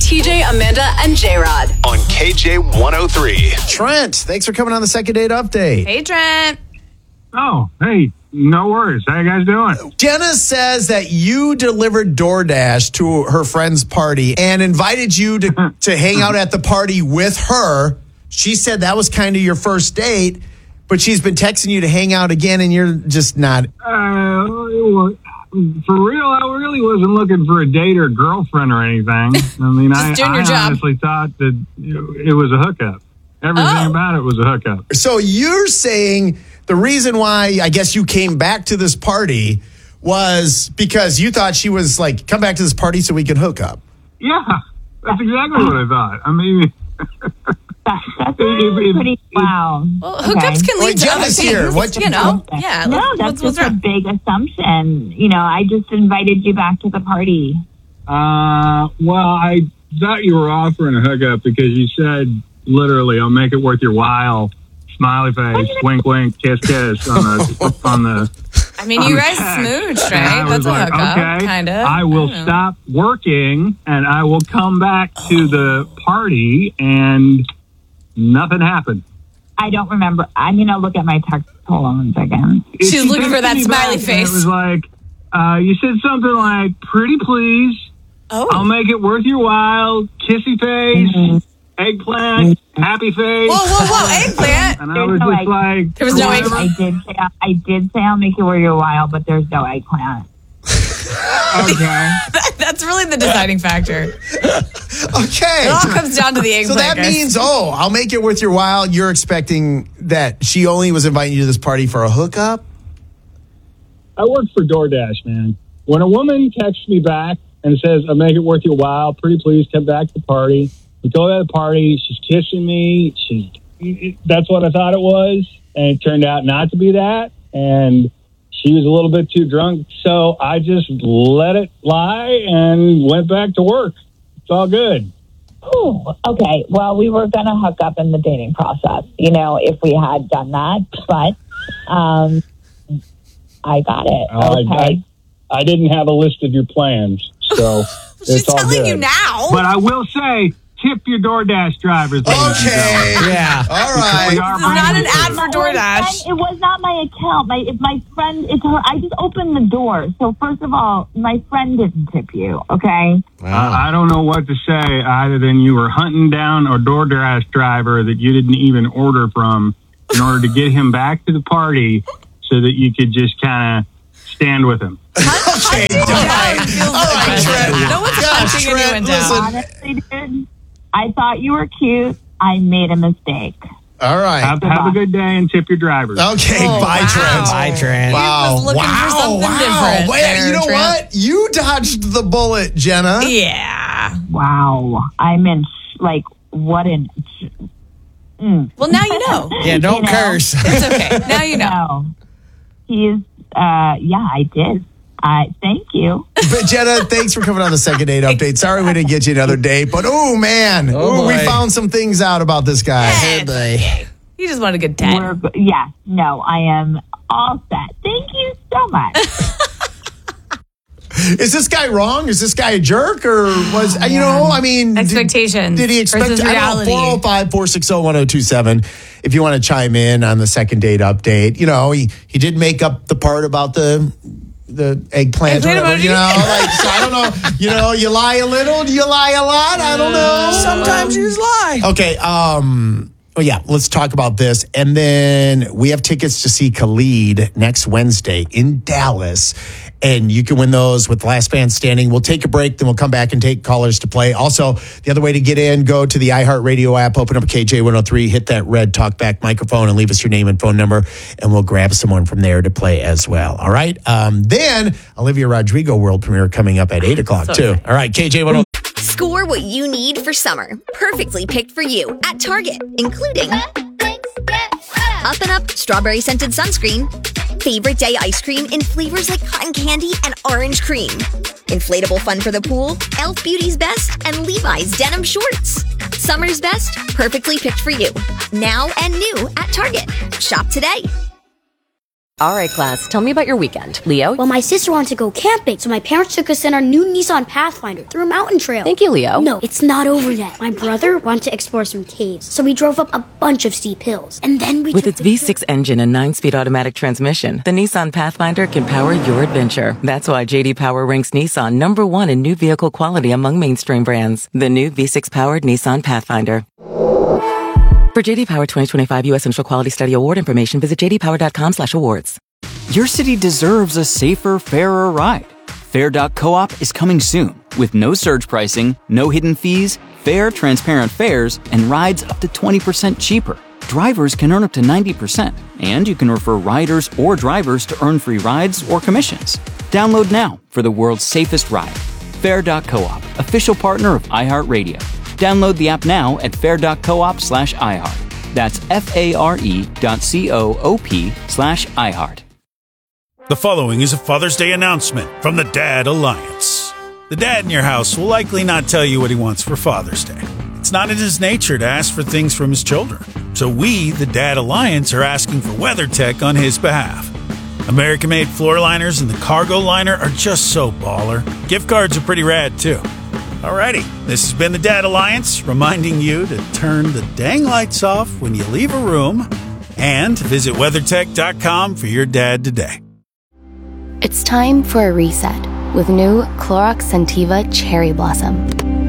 TJ, Amanda, and J-Rod. On KJ 103. Trent, thanks for coming on the second date update. Hey, Trent. Oh, hey, no worries. How you guys doing? Jenna says that you delivered DoorDash to her friend's party and invited you to hang out at the party with her. She said that was kind of your first date, but she's been texting you to hang out again, and you're just not. For real, I really wasn't looking for a date or girlfriend or anything. I mean, I honestly thought that it was a hookup. Everything about it was a hookup. So you're saying the reason why I guess you came back to this party was because you thought she was like, come back to this party so we can hook up. Yeah, that's exactly what I thought. I mean, that's pretty wow. Well, hookups can lead to other things. Here. Yeah. No, that's just a big assumption. I just invited you back to the party. Well, I thought you were offering a hookup because you said literally, "I'll make it worth your while." Smiley face, wink, wink, kiss, kiss on the. I mean, you guys smooched, right? That's a hookup, okay, kind of. I will stop working and I will come back to the party, and nothing happened. I don't remember. I'm going to look at my text. Hold on 1 second. She's looking for that smiley face. It was like, you said something like, pretty please. Oh. I'll make it worth your while. Kissy face. Eggplant, happy face. Whoa, eggplant. And I was just like, there was no eggplant. I did say I'll make it worth your while, but there's no eggplant. Okay. That's really the deciding factor. Okay. It all comes down to the eggplant. So that means, I'll make it worth your while. You're expecting that she only was inviting you to this party for a hookup? I work for DoorDash, man. When a woman texts me back and says, I'll make it worth your while, pretty please come back to the party. We go to the party, she's kissing me, that's what I thought it was, and it turned out not to be that, and she was a little bit too drunk, so I just let it lie and went back to work. It's all good. Oh, okay. Well, we were going to hook up in the dating process, if we had done that, but I got it. Okay. I didn't have a list of your plans, so she's all telling good. you now. But I will say, tip your DoorDash drivers. Okay. Yeah. All right. This is not an ad for DoorDash. It was not my account. My friend, it's her. I just opened the door. So first of all, my friend didn't tip you. Okay. Wow. I don't know what to say other than you were hunting down a DoorDash driver that you didn't even order from in order to get him back to the party so that you could just kind of stand with him. Okay. All right, Trent. No one's punching anyone down. Honestly, dude, I thought you were cute. I made a mistake. All right. Have a good day and tip your drivers. Okay. Bye, Trent. Bye, Trent. Wow. He was looking for something different. Wait, you know Trent. what? You dodged the bullet, Jenna. Yeah. Wow. I'm in, what in... Well, now you know. Yeah, don't curse. It's okay. Now you know. He's, I did. Thank you. But Jenna, thanks for coming on the second date update. Sorry we didn't get you another date, but we found some things out about this guy. Hey, boy. He just wanted a good 10. I am all set. Thank you so much. Is this guy wrong? Is this guy a jerk? Or was, expectations. Did he expect versus reality? 405-460-1027. If you want to chime in on the second date update, he did make up the part about the eggplant or whatever, so I don't know, you lie a little, do you lie a lot? I don't know. Sometimes you just lie. Okay, let's talk about this. And then we have tickets to see Khalid next Wednesday in Dallas. And you can win those with Last Man Standing. We'll take a break, then we'll come back and take callers to play. Also, the other way to get in, go to the iHeartRadio app, open up KJ103, hit that red talkback microphone, and leave us your name and phone number, and we'll grab someone from there to play as well. All right? Then, Olivia Rodrigo world premiere coming up at 8 o'clock, too. All right, KJ103. Score what you need for summer. Perfectly picked for you at Target, including Up and Up strawberry scented sunscreen, favorite day ice cream in flavors like cotton candy and orange cream, inflatable fun for the pool, Elf Beauty's Best, and Levi's denim shorts. Summer's best, perfectly picked for you. Now and new at Target. Shop today. All right, class, tell me about your weekend. Leo? Well, my sister wanted to go camping, so my parents took us in our new Nissan Pathfinder through a mountain trail. Thank you, Leo. No, it's not over yet. My brother wanted to explore some caves, so we drove up a bunch of steep hills. And then we With its V6 engine and 9-speed automatic transmission, the Nissan Pathfinder can power your adventure. That's why J.D. Power ranks Nissan number 1 in new vehicle quality among mainstream brands. The new V6-powered Nissan Pathfinder. For J.D. Power 2025 U.S. Central Quality Study Award information, visit jdpower.com/awards. Your city deserves a safer, fairer ride. Fair.coop is coming soon with no surge pricing, no hidden fees, fair, transparent fares, and rides up to 20% cheaper. Drivers can earn up to 90%, and you can refer riders or drivers to earn free rides or commissions. Download now for the world's safest ride. Fair.coop, official partner of iHeartRadio. Download the app now at fair.coop/iHeart. That's FARE.coop/iHeart. The following is a Father's Day announcement from the Dad Alliance. The dad in your house will likely not tell you what he wants for Father's Day. It's not in his nature to ask for things from his children. So we, the Dad Alliance, are asking for WeatherTech on his behalf. American-made floor liners and the cargo liner are just so baller. Gift cards are pretty rad, too. Alrighty, this has been the Dad Alliance, reminding you to turn the dang lights off when you leave a room and visit WeatherTech.com for your dad today. It's time for a reset with new Clorox Scentiva Cherry Blossom.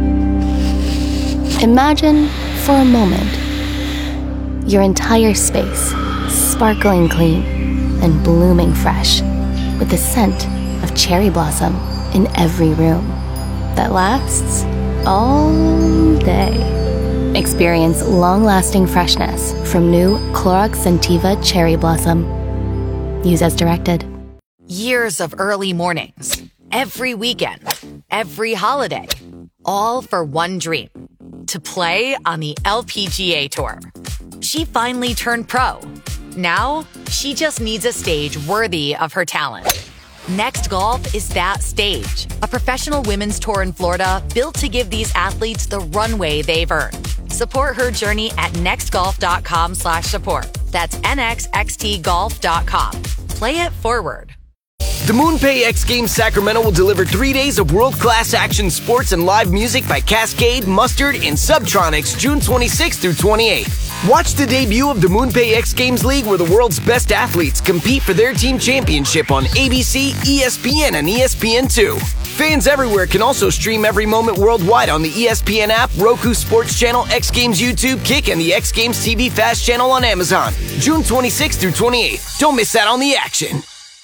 Imagine, for a moment, your entire space sparkling clean and blooming fresh with the scent of cherry blossom in every room that lasts all day. Experience long-lasting freshness from new Clorox Scentiva Cherry Blossom. Use as directed. Years of early mornings, every weekend, every holiday, all for one dream, to play on the LPGA Tour. She finally turned pro. Now, she just needs a stage worthy of her talent. Next Golf is that stage, a professional women's tour in Florida built to give these athletes the runway they've earned. Support her journey at nextgolf.com/support. That's nxxtgolf.com. Play it forward. The MoonPay X Games Sacramento will deliver 3 days of world-class action sports and live music by Cascade, Mustard, and Subtronics June 26th through 28th. Watch the debut of the MoonPay X Games League where the world's best athletes compete for their team championship on ABC, ESPN, and ESPN2. Fans everywhere can also stream every moment worldwide on the ESPN app, Roku Sports Channel, X Games YouTube, Kick, and the X Games TV Fast channel on Amazon. June 26th through 28th. Don't miss out on the action.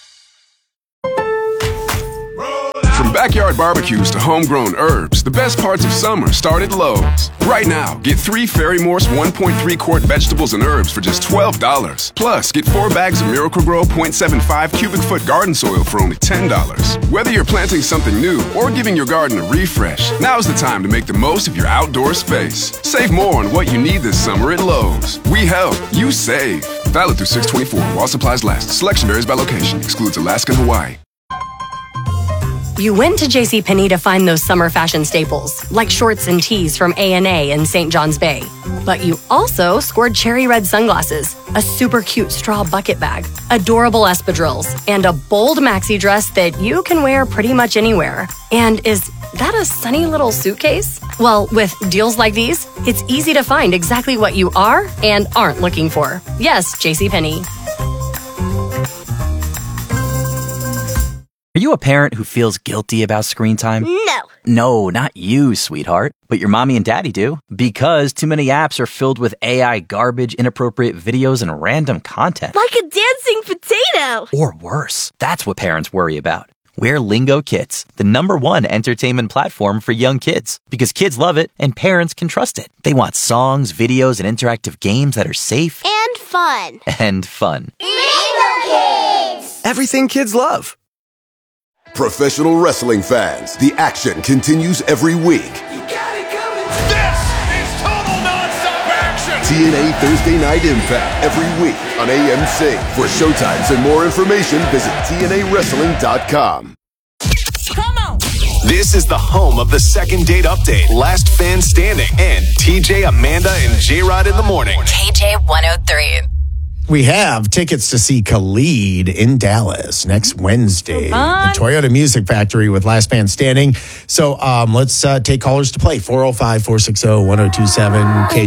From backyard barbecues to homegrown herbs, the best parts of summer start at Lowe's. Right now, get 3 Ferry Morse 1.3 quart vegetables and herbs for just $12. Plus, get 4 bags of Miracle-Gro 0.75 cubic foot garden soil for only $10. Whether you're planting something new or giving your garden a refresh, now's the time to make the most of your outdoor space. Save more on what you need this summer at Lowe's. We help, you save. Valid through 6/24 while supplies last. Selection varies by location. Excludes Alaska and Hawaii. You went to JCPenney to find those summer fashion staples, like shorts and tees from A&A in St. John's Bay. But you also scored cherry red sunglasses, a super cute straw bucket bag, adorable espadrilles, and a bold maxi dress that you can wear pretty much anywhere. And is that a sunny little suitcase? Well, with deals like these, it's easy to find exactly what you are and aren't looking for. Yes, JCPenney. Are you a parent who feels guilty about screen time? No. No, not you, sweetheart. But your mommy and daddy do. Because too many apps are filled with AI garbage, inappropriate videos, and random content. Like a dancing potato. Or worse. That's what parents worry about. We're Lingo Kids, the #1 entertainment platform for young kids. Because kids love it and parents can trust it. They want songs, videos, and interactive games that are safe. And fun. And fun. Lingo Kids! Everything kids love. Professional wrestling fans, the action continues every week. This is total non-stop action! TNA Thursday Night Impact every week on AMC. For showtimes and more information, visit TNAWrestling.com. Come on! This is the home of the second date update, Last Fan Standing, and TJ, Amanda, and J-Rod in the morning. KJ 103. We have tickets to see Khalid in Dallas next Wednesday. The Toyota Music Factory with Last Man Standing. So let's take callers to play. 405-460-1027.